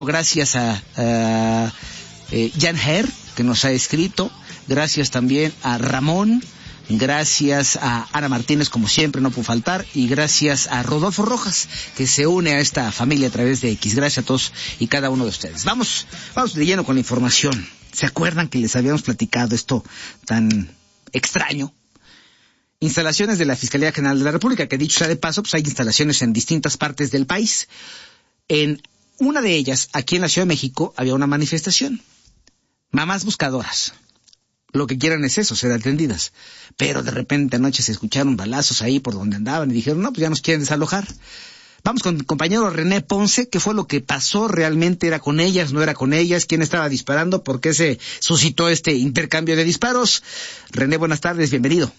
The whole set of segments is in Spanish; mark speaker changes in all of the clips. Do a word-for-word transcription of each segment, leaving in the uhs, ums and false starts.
Speaker 1: Gracias a, a eh, Jan Her, que nos ha escrito. Gracias también a Ramón. Gracias a Ana Martínez, como siempre, no pudo faltar. Y gracias a Rodolfo Rojas, que se une a esta familia a través de X. Gracias a todos y cada uno de ustedes. Vamos, vamos de lleno con la información. ¿Se acuerdan que les habíamos platicado esto tan extraño? Instalaciones de la Fiscalía General de la República, que dicho sea de paso, pues hay instalaciones en distintas partes del país. En una de ellas, aquí en la Ciudad de México, había una manifestación. Mamás buscadoras. Lo que quieran es eso, ser atendidas. Pero de repente anoche se escucharon balazos ahí por donde andaban y dijeron, no, pues ya nos quieren desalojar. Vamos con el compañero René Ponce. ¿Qué fue lo que pasó? ¿Realmente era con ellas? ¿No era con ellas? ¿Quién estaba disparando? ¿Por qué se suscitó este intercambio de disparos? René, buenas tardes, bienvenido.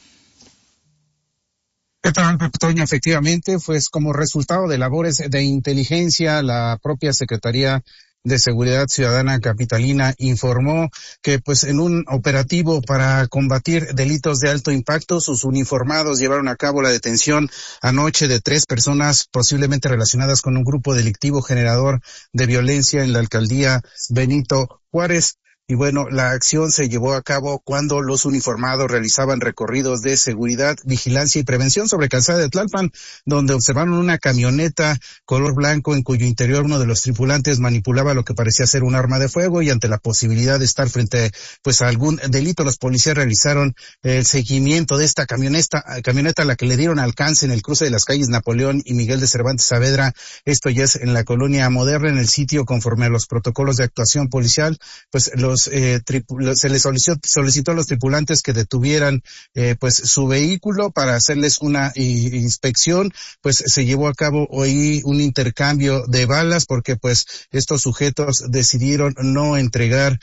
Speaker 2: ¿Qué tal, Toño? Efectivamente, pues como resultado de labores de inteligencia, la propia Secretaría de Seguridad Ciudadana capitalina informó que pues en un operativo para combatir delitos de alto impacto, sus uniformados llevaron a cabo la detención anoche de tres personas posiblemente relacionadas con un grupo delictivo generador de violencia en la alcaldía Benito Juárez. Y bueno, la acción se llevó a cabo cuando los uniformados realizaban recorridos de seguridad, vigilancia y prevención sobre Calzada de Tlalpan, donde observaron una camioneta color blanco en cuyo interior uno de los tripulantes manipulaba lo que parecía ser un arma de fuego, y ante la posibilidad de estar frente pues a algún delito, los policías realizaron el seguimiento de esta camioneta, camioneta a la que le dieron alcance en el cruce de las calles Napoleón y Miguel de Cervantes Saavedra. Esto ya es en la Colonia Moderna. En el sitio, conforme a los protocolos de actuación policial, pues los Eh, tripu- se les solicitó, solicitó a los tripulantes que detuvieran eh, pues su vehículo para hacerles una i- inspección. Pues se llevó a cabo hoy un intercambio de balas porque pues estos sujetos decidieron no entregar,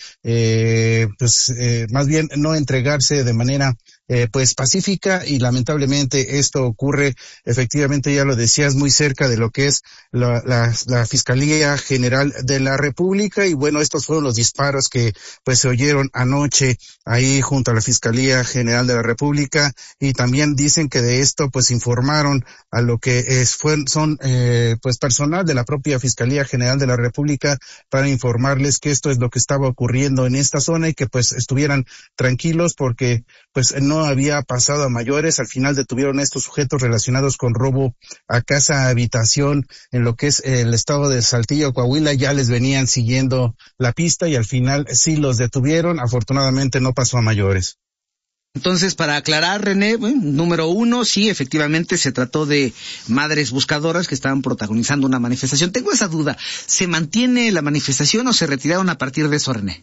Speaker 2: eh, pues eh, más bien no entregarse de manera Eh, pues pacífica, y lamentablemente esto ocurre, efectivamente ya lo decías, muy cerca de lo que es la, la, la Fiscalía General de la República. Y bueno, estos fueron los disparos que pues se oyeron anoche ahí junto a la Fiscalía General de la República, y también dicen que de esto pues informaron a lo que es fue, son eh, pues personal de la propia Fiscalía General de la República para informarles que esto es lo que estaba ocurriendo en esta zona y que pues estuvieran tranquilos porque pues no había pasado a mayores. Al final detuvieron a estos sujetos relacionados con robo a casa habitación en lo que es el estado de Saltillo, Coahuila. Ya les venían siguiendo la pista y al final sí los detuvieron. Afortunadamente no pasó a mayores.
Speaker 1: Entonces, para aclarar, René, bueno, número uno, sí, efectivamente se trató de madres buscadoras que estaban protagonizando una manifestación. Tengo esa duda, ¿se mantiene la manifestación o se retiraron a partir de eso, René?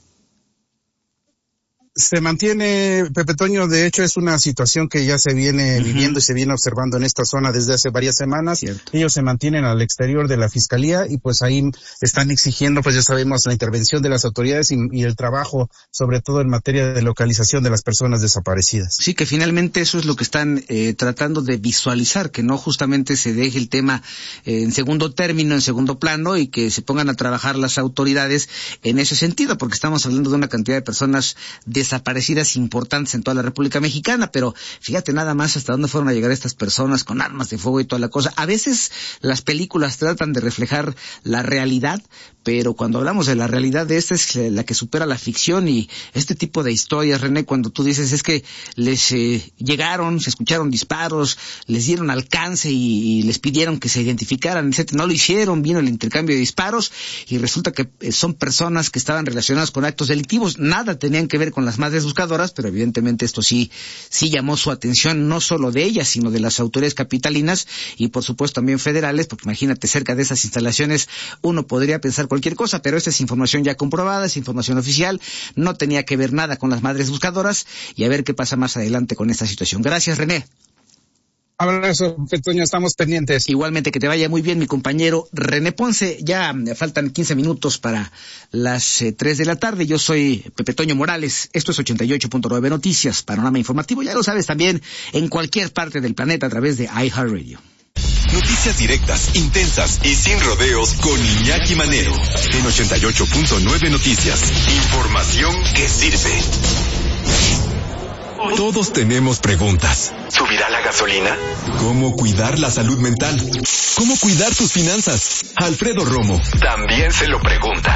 Speaker 2: Se mantiene, Pepe Toño. De hecho es una situación que ya se viene uh-huh. viviendo y se viene observando en esta zona desde hace varias semanas. Cierto. Ellos se mantienen al exterior de la Fiscalía y pues ahí están exigiendo, pues ya sabemos, la intervención de las autoridades y, y el trabajo, sobre todo en materia de localización de las personas desaparecidas.
Speaker 1: Sí, que finalmente eso es lo que están eh, tratando de visualizar, que no justamente se deje el tema eh, en segundo término, en segundo plano, y que se pongan a trabajar las autoridades en ese sentido, porque estamos hablando de una cantidad de personas de desaparecidas importantes en toda la República Mexicana. Pero fíjate nada más hasta dónde fueron a llegar estas personas con armas de fuego y toda la cosa. A veces las películas tratan de reflejar la realidad, pero cuando hablamos de la realidad, de esta es la que supera la ficción. Y este tipo de historias, René, cuando tú dices es que les eh, llegaron, se escucharon disparos, les dieron alcance y, y les pidieron que se identificaran, etcétera. No lo hicieron, vino el intercambio de disparos y resulta que eh, son personas que estaban relacionadas con actos delictivos. Nada tenían que ver con las madres buscadoras, pero evidentemente esto sí, sí llamó su atención, no solo de ellas, sino de las autoridades capitalinas y por supuesto también federales, porque imagínate, cerca de esas instalaciones uno podría pensar cualquier cosa, pero esta es información ya comprobada, es información oficial, no tenía que ver nada con las madres buscadoras, y a ver qué pasa más adelante con esta situación. Gracias, René.
Speaker 2: Abrazo, Toño, estamos pendientes.
Speaker 1: Igualmente, que te vaya muy bien, mi compañero René Ponce. Ya faltan quince minutos para las eh, tres de la tarde. Yo soy Pepe Toño Morales. Esto es ochenta y ocho punto nueve Noticias, panorama informativo. Ya lo sabes, también en cualquier parte del planeta a través de iHeartRadio.
Speaker 3: Noticias directas, intensas y sin rodeos con Iñaki Manero. En ochenta y ocho punto nueve Noticias. Información que sirve. Todos tenemos preguntas. ¿Subirá la gasolina? ¿Cómo cuidar la salud mental? ¿Cómo cuidar tus finanzas? Alfredo Romo también se lo pregunta.